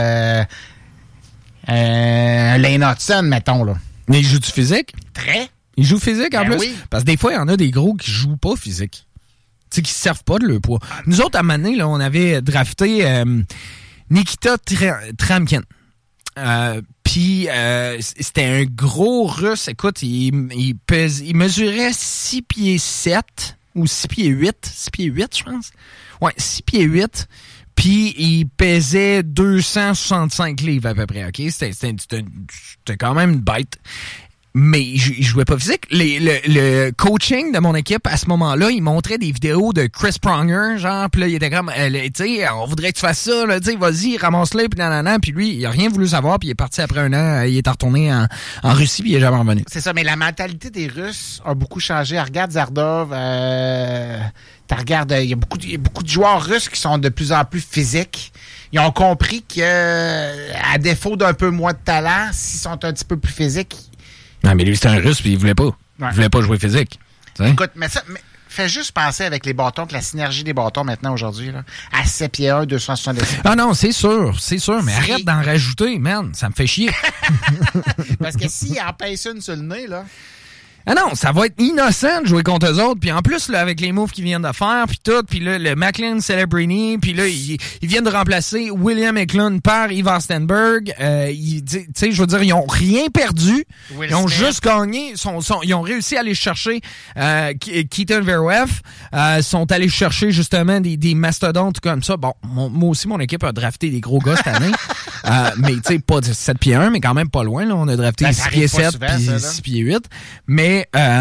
Lane Hudson, mettons, là. Mais il joue du physique? Très. Il joue physique, en plus? Oui. Parce que des fois, il y en a des gros qui jouent pas physique. Tu sais, qui ne servent pas de leur poids. Nous autres, à Mané, là, on avait drafté Nikita Tramkin. Puis, c'était un gros Russe. Écoute, il mesurait 6 pieds 7 ou 6 pieds 8. 6 pieds 8, je pense. Ouais, 6 pieds 8. Puis, il pesait 265 livres à peu près. OK? C'était quand même une bête. Mais il jouait pas physique. Le coaching de mon équipe, à ce moment-là, il montrait des vidéos de Chris Pronger, genre, pis là, il était comme, tu sais, on voudrait que tu fasses ça, là, tu sais, vas-y, ramasse-le, pis nanana, puis lui, il a rien voulu savoir, puis il est parti après un an, il est retourné en Russie, puis il est jamais revenu. C'est ça, mais la mentalité des Russes a beaucoup changé. Regarde Zardov, il y a beaucoup de joueurs russes qui sont de plus en plus physiques. Ils ont compris que, à défaut d'un peu moins de talent, s'ils sont un petit peu plus physiques. Non, mais lui, c'était un Russe, puis il voulait pas. Ouais. Il voulait pas jouer physique. T'sais? Écoute, mais fais juste penser avec les bâtons, que la synergie des bâtons maintenant, aujourd'hui, là, à 7 pieds 1, 276. Ah non, c'est sûr, mais arrête d'en rajouter, man, ça me fait chier. Parce que s'il en pèse une sur le nez, là... Ah non, ça va être innocent de jouer contre eux autres. Puis en plus, là, avec les moves qu'ils viennent de faire, puis tout, puis là, le McLean Celebrini, puis là, ils viennent de remplacer William Eklund par Ivar Stenberg. Tu sais, je veux dire, ils ont rien perdu. Ils ont juste gagné. Ils ont réussi à aller chercher Keaton Veroef. Sont allés chercher justement des mastodontes comme ça. Bon, moi aussi, mon équipe a drafté des gros gars cette année. Mais tu sais, pas 7 pieds 1, mais quand même pas loin. Là. On a drafté 6 pieds 7 puis 6 pieds 8. Mais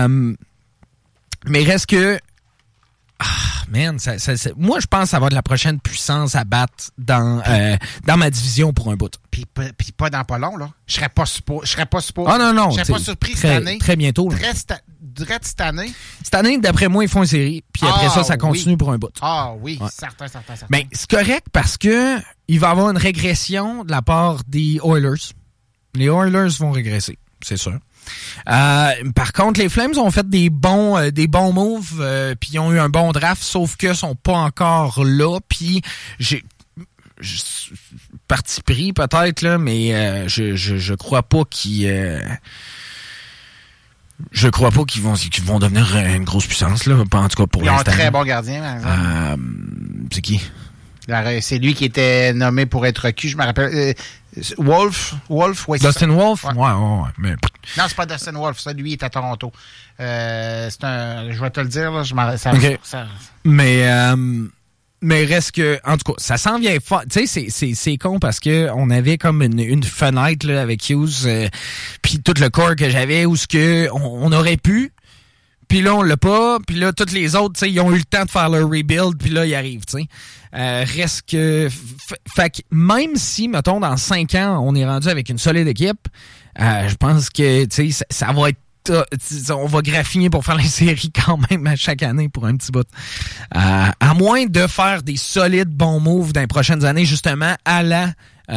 reste que... man, moi, je pense que ça va être la prochaine puissance à battre dans ma division pour un bout. Puis pas dans pas long, là. Je serais pas supposé. Ah non. Je serais pas surpris cette année. Très bientôt. Cette année. Cette année, d'après moi, ils font une série. Puis après ça continue pour un bout. Ah oui, ouais. Certain. Mais c'est correct parce que il va y avoir une régression de la part des Oilers. Les Oilers vont régresser, c'est sûr. Par contre, les Flames ont fait des bons moves, puis ils ont eu un bon draft, sauf que sont pas encore là. Puis j'ai parti pris peut-être là, mais je crois pas qu'ils vont devenir une grosse puissance là, pas en tout cas pour l'instant. Ils ont un très bon gardien, par exemple. C'est qui? C'est lui qui était nommé pour être recu, je me rappelle. Wolf, ouais. Dustin Wolf? Ouais. Mais... Non, c'est pas Dustin Wolf, ça, lui, il est à Toronto. Je vais te le dire, là, okay. Mais reste que, en tout cas, ça s'en vient fort. Tu sais, c'est con parce que on avait comme une fenêtre, là, avec Hughes, puis tout le corps que j'avais où ce que on aurait pu. Puis là, on l'a pas. Puis là, tous les autres, tu sais, ils ont eu le temps de faire leur rebuild. Puis là, ils arrivent, tu sais. Reste que... Fait que même si, mettons, dans 5 ans, on est rendu avec une solide équipe, je pense que, tu sais, ça va être on va graffiner pour faire les séries quand même à chaque année pour un petit bout. À moins de faire des solides bons moves dans les prochaines années, justement, à la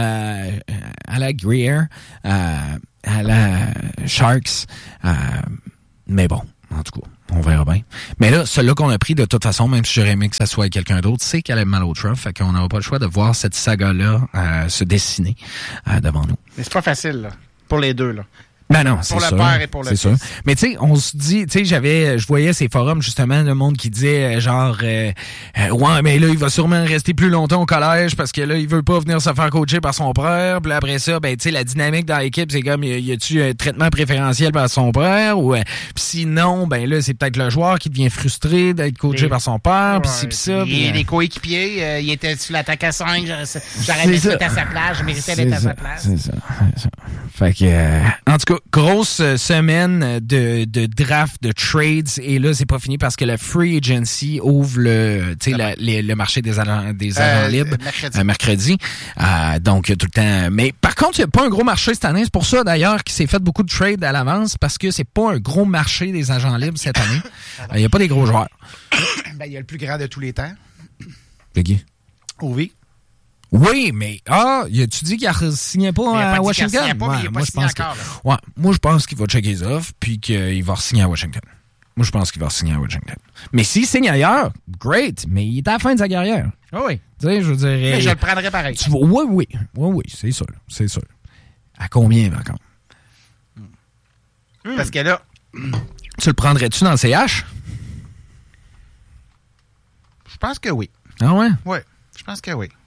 Greer, à la Sharks. Mais bon, en tout cas, on verra bien. Mais là, celui-là qu'on a pris, de toute façon, même si j'aurais aimé que ça soit quelqu'un d'autre, c'est qu'elle a mal au trump, fait qu'on n'aura pas le choix de voir cette saga-là se dessiner devant nous. Mais c'est pas facile, là, pour les deux, là. Ben non, c'est pour sûr. Pour le père et pour le fils. C'est sûr. Mais tu sais, on se dit, tu sais, je voyais ces forums, justement, le monde qui disait, genre, ouais, mais là, il va sûrement rester plus longtemps au collège parce que là, il veut pas venir se faire coacher par son père. Puis après ça, ben, tu sais, la dynamique dans l'équipe, c'est comme, y a-tu un traitement préférentiel par son père? Ou, pis sinon, ben là, c'est peut-être le joueur qui devient frustré d'être coaché par son père. Pis c'est pis ça. Pis les coéquipiers, il était sur l'attaque à 5. J'aurais aimé être à sa place. Je méritais d'être à sa place. C'est ça. Fait que, en tout cas, grosse semaine de draft, de trades, et là, c'est pas fini parce que la free agency ouvre le marché des agents libres mercredi. Donc, tout le temps. Mais par contre, il n'y a pas un gros marché cette année. C'est pour ça, d'ailleurs, qu'il s'est fait beaucoup de trades à l'avance parce que c'est pas un gros marché des agents libres cette année. Il n'y a pas des gros joueurs. Ben, il y a le plus grand de tous les temps. C'est qui? Ovi. Oui, mais tu dis qu'il ne signait pas à Washington? Moi, je pense qu'il va checker les offres puis qu'il va re-signer à Washington. Moi, je pense qu'il va re-signer à Washington. Mais s'il signe ailleurs, great, mais il est à la fin de sa carrière. Oh oui. Tu sais, je dirais. Mais je le prendrais pareil. Oui, c'est sûr. C'est sûr. À combien, par contre? Parce que là. Tu le prendrais-tu dans le CH? Je pense que oui. Ah ouais? Oui, je pense que oui.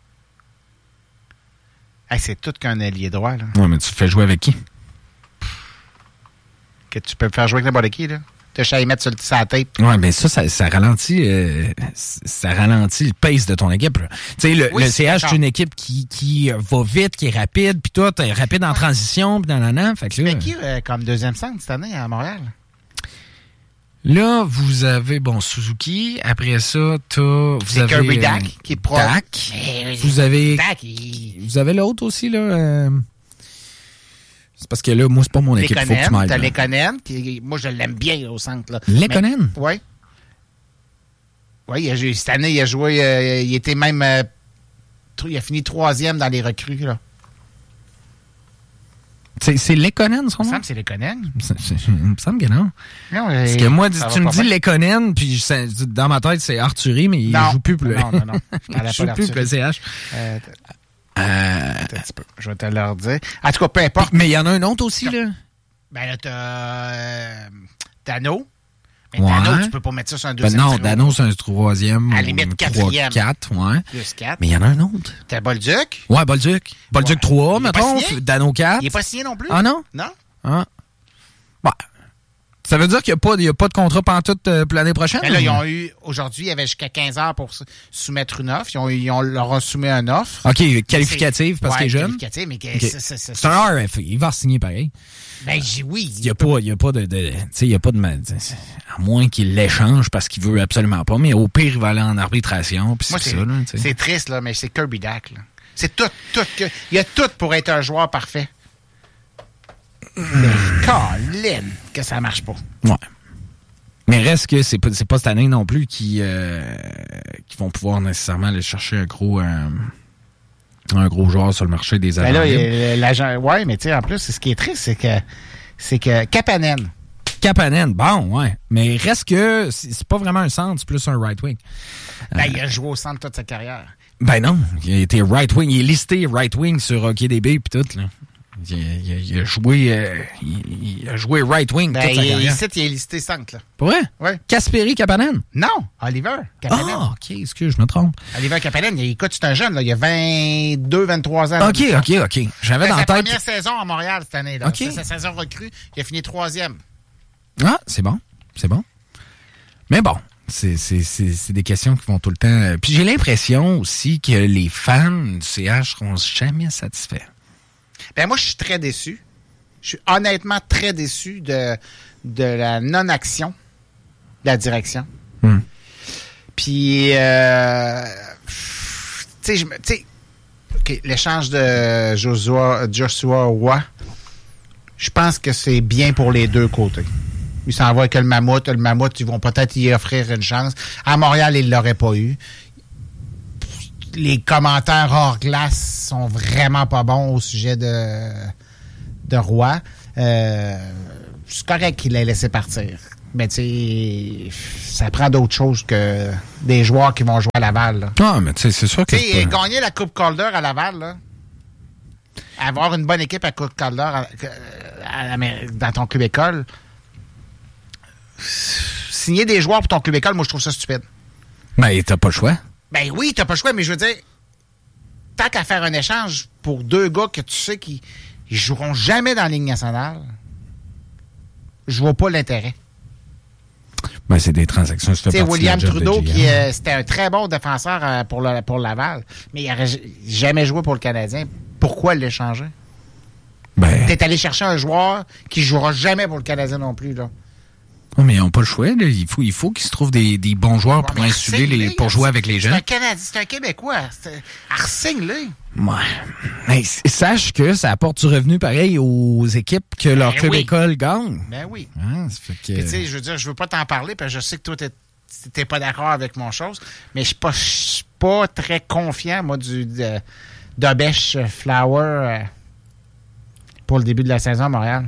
Hey, c'est tout qu'un ailier droit, là. Ouais, mais tu fais jouer avec qui? Que tu peux faire jouer avec n'importe qui, là. Tu as à y mettre sur sa tête. Ouais, mais ça ralentit le pace de ton équipe. Tu sais, le CH, c'est une équipe qui va vite, qui est rapide, puis toi, t'es rapide en transition, puis nanana. Fait que là, qui comme deuxième centre cette année à Montréal? Là, vous avez, Suzuki. Après ça, vous avez Kirby Dak, qui est pro. Dak. Vous avez l'autre aussi, là. C'est parce que là, moi, c'est pas mon équipe. Faut que tu m'aides. T'as Lekonen, moi, je l'aime bien au centre, là. Lekonen? Oui. Oui, cette année, il a joué, il était même, il a fini 3e dans les recrues, là. C'est Lekonen, son nom? Il me semble que c'est Lekonen. Il me semble que non. Non, parce que moi, tu me dis Lekonen, puis dans ma tête, c'est Arthurie, mais il joue plus pour le... Non. Il joue plus pour le CH. Un petit peu. Je vais te le redire. En tout cas, peu importe. Mais il y en a un autre aussi, là. Ben là, t'as Dano. Mais ouais. Dano, tu peux pas mettre ça sur un deuxième. Non, Dano, c'est un troisième. À la limite, 4e. 4, ouais. Plus 4. Mais il y en a un autre. T'as Bolduc. Ouais, Bolduc. Bolduc 3, mettons. Dano 4. Il est pas signé non plus. Ah non? Non. Ah. Ouais. Ça veut dire qu'il n'y a pas de contrat pantoute pour l'année prochaine? Ben là, ils ont eu, aujourd'hui, il y avait jusqu'à 15 heures pour soumettre une offre. Ils leur ont soumis une offre. OK, qualificative parce qu'il est jeune. Qualificative, mais c'est un RF. Il va signer pareil. Ben, oui. Il n'y a pas de à moins qu'il l'échange parce qu'il veut absolument pas, mais au pire, il va aller en arbitration. Moi, c'est ça, là, c'est triste, là, mais c'est Kirby Dak, là. C'est tout. Il y a tout pour être un joueur parfait. Mais Colin, que ça marche pas. Ouais. Mais reste que c'est pas cette année non plus qui vont pouvoir nécessairement aller chercher un gros joueur sur le marché des agents. L'agent, ouais, mais tu sais, en plus, ce qui est triste, c'est que Kapanen, bon, ouais. Mais reste que c'est pas vraiment un centre, c'est plus un right wing. Ben, il a joué au centre toute sa carrière. Ben non, il a été right wing, il est listé right wing sur HockeyDB puis tout, là. Il a joué right wing toute sa carrière. Ici, il est listé centre, là. Pour vrai? Oui. Kasperi Kapanen? Non, Oliver Kapanen. Ah, OK, excuse, je me trompe. Oliver Kapanen, écoute, c'est un jeune, là. Il a 22, 23 ans. OK. J'avais dans la tête. C'est sa première saison à Montréal cette année, là. OK. C'est sa saison recrue. Il a fini 3e. Ah, c'est bon. Mais bon, c'est des questions qui vont tout le temps... Puis j'ai l'impression aussi que les fans du CH seront jamais satisfaits. Ben moi, je suis très déçu. Je suis honnêtement très déçu de la non-action de la direction. Puis, tu sais, l'échange de Joshua Roy, je pense que c'est bien pour les deux côtés. Il s'en va avec le Mammouth. Le Mammouth, ils vont peut-être y offrir une chance. À Montréal, ils ne l'auraient pas eu. Les commentaires hors glace sont vraiment pas bons au sujet de Roy. C'est correct qu'il l'ait laissé partir. Mais tu sais, ça prend d'autres choses que des joueurs qui vont jouer à Laval. Là. Ah, mais tu sais, c'est sûr que... Tu sais, gagner la Coupe Calder à Laval, là, avoir une bonne équipe à Coupe Calder dans ton club école, signer des joueurs pour ton club école, moi, je trouve ça stupide. Ben, t'as pas le choix. Ben oui, t'as pas le choix, mais je veux dire, tant qu'à faire un échange pour deux gars que tu sais qu'ils joueront jamais dans la Ligue nationale, je vois pas l'intérêt. Ben, c'est des transactions. Tu sais, William Trudeau, c'était un très bon défenseur pour Laval, mais il n'aurait jamais joué pour le Canadien. Pourquoi l'échanger? Ben... T'es allé chercher un joueur qui jouera jamais pour le Canadien non plus, là. Oh, mais ils n'ont pas le choix. Là. Il faut qu'ils se trouvent des bons joueurs pour insuler pour jouer avec les jeunes. C'est un Canadien, c'est un Québécois. Arsigne-le. Ouais. Mais sache que ça apporte du revenu pareil aux équipes que leur club école gagne. Ben oui. Hein, ça fait que... Tu sais, je veux dire, je veux pas t'en parler parce que je sais que toi, t'es pas d'accord avec mon chose, mais je suis pas très confiant, moi, d'Obèche Flower pour le début de la saison à Montréal.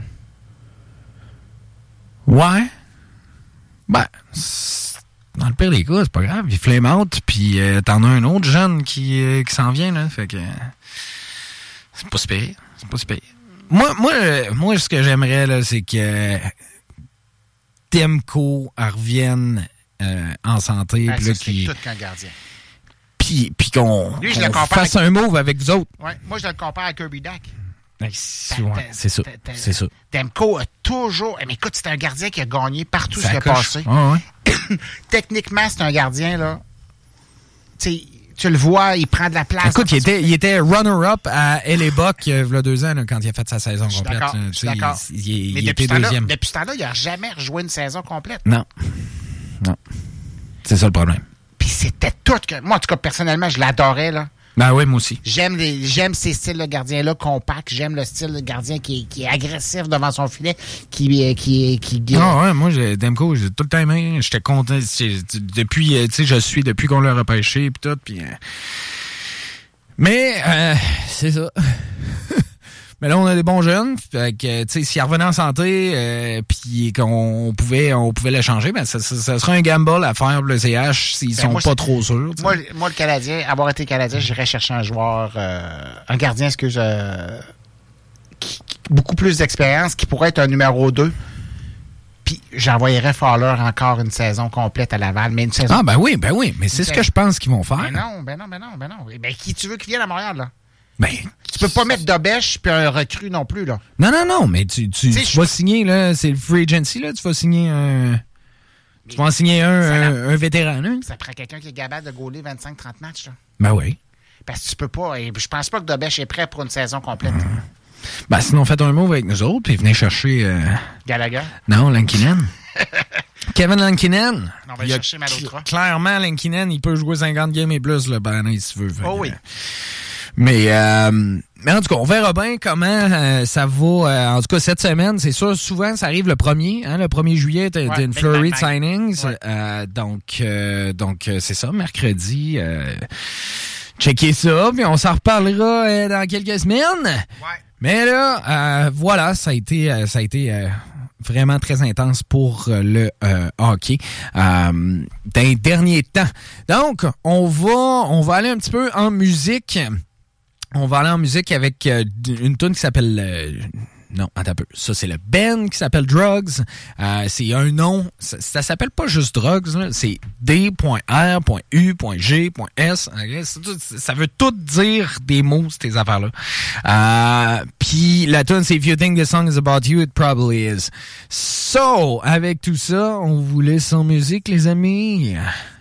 Ouais. Ben, dans le pire des cas, c'est pas grave. Il flame out, puis t'en as un autre jeune qui s'en vient, là. Fait que c'est pas super. C'est pas super. Moi, ce que j'aimerais, là, c'est que Demko revienne en santé. Ah, puis là, c'est tout qu'un gardien. Puis qu'on fasse un move avec vous autres. Ouais, moi, je le compare à Kirby Dack. C'est ça. C'est ça. Demko a toujours... Mais écoute, c'est un gardien qui a gagné partout ce qui a passé. Ouais. Techniquement, c'est un gardien, là. Tu le vois, il prend de la place. Écoute, il était runner-up à LA Buck il y a 2 ans, là, quand il a fait sa saison complète. Je suis d'accord. Il était deuxième. Depuis ce temps-là, il n'a jamais rejoué une saison complète. Non. C'est ça le problème. Puis c'était tout que... Moi, en tout cas, personnellement, je l'adorais, là. Ben oui, moi aussi. J'aime ces styles de gardien-là compacts. J'aime le style de gardien qui est agressif devant son filet, qui Ah ouais, moi, Demko, j'ai tout le temps aimé. J'étais content. Depuis, je suis depuis qu'on l'a repêché, puis tout, puis... Mais, c'est ça. Mais là, on a des bons jeunes. Fait que, tu sais, s'il revenait en santé, puis qu'on pouvait l'échanger, ben ça serait un gamble à faire pour le CH s'ils sont pas trop sûrs. Moi, le Canadien, avoir été Canadien, j'irais chercher un joueur, un gardien, beaucoup plus d'expérience, qui pourrait être un numéro 2. Puis j'envoyerais Fowler encore une saison complète à Laval. Mais une saison... Ah, ben oui. Mais c'est ce que je pense qu'ils vont faire. Ben non. Ben, qui tu veux qu'il vienne à Montréal, là? Ben, tu peux pas mettre d'Obèche puis un recrue non plus, là. Non, mais tu vas signer, là, c'est le free agency, là, tu vas signer un... Tu vas en signer un vétéran, là. Ça prend quelqu'un qui est capable de gauler 25-30 matchs, là. Ben oui. Parce que tu peux pas, et je pense pas que d'Obèche est prêt pour une saison complète. Ben, sinon, faites un move avec nous autres, puis venez chercher... Gallagher? Non, Lankinen. Kevin Lankinen. On va chercher Malhotra. Clairement, Lankinen, il peut jouer 50 games et plus, le banner, si tu veux. Oh oui. Mais en tout cas, on verra bien comment ça va. En tout cas, cette semaine, c'est sûr, souvent, ça arrive le 1er. Hein, le 1er juillet, t'as une flurry de signings. Ouais. Donc, c'est ça, mercredi. Checker ça, puis on s'en reparlera dans quelques semaines. Ouais. Mais là, voilà, ça a été vraiment très intense pour le hockey dans les derniers temps. Donc, on va aller un petit peu en musique. On va aller en musique avec une tune qui s'appelle... non, attends un peu. Ça, c'est le band qui s'appelle Drugs. C'est un nom... Ça s'appelle pas juste Drugs, là. C'est D.R.U.G.S. Okay? Ça veut tout dire des mots, ces affaires-là. Puis la tune, c'est If you think the song is about you, it probably is. So, avec tout ça, on vous laisse en musique, les amis.